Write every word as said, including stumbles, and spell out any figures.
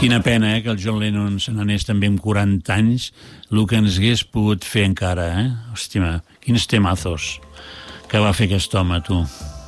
Quina pena, eh, que el John Lennon se n'anés també amb quaranta anys, el que ens hagués pogut fer encara, eh? Hòstia, quins temazos que va fer aquest home, tu.